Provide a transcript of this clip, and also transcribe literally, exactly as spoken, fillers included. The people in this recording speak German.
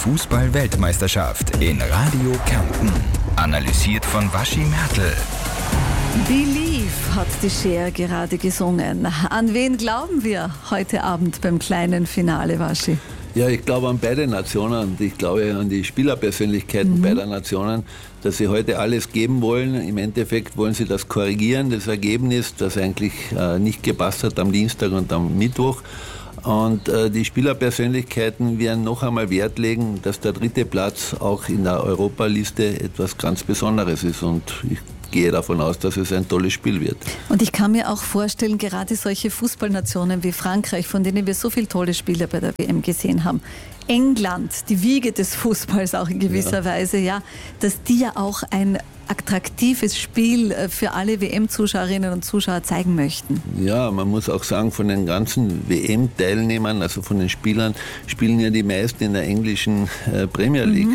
Fußball-Weltmeisterschaft in Radio Kärnten. Analysiert von Waschi Mertl. Believe hat die Cher gerade gesungen. An wen glauben wir heute Abend beim kleinen Finale, Waschi? Ja, ich glaube an beide Nationen und ich glaube an die Spielerpersönlichkeiten mhm. beider Nationen, dass sie heute alles geben wollen. Im Endeffekt wollen sie das korrigieren, das Ergebnis, das eigentlich äh, nicht gepasst hat am Dienstag und am Mittwoch. Und äh, die Spielerpersönlichkeiten werden noch einmal Wert legen, dass der dritte Platz auch in der Europaliste etwas ganz Besonderes ist. Und ich gehe davon aus, dass es ein tolles Spiel wird. Und ich kann mir auch vorstellen, gerade solche Fußballnationen wie Frankreich, von denen wir so viele tolle Spieler bei der W M gesehen haben, England, die Wiege des Fußballs auch in gewisser ja. Weise, ja, dass die ja auch ein attraktives Spiel für alle W M-Zuschauerinnen und Zuschauer zeigen möchten. Ja, man muss auch sagen, von den ganzen W M-Teilnehmern, also von den Spielern, spielen ja die meisten in der englischen äh, Premier League. Mhm.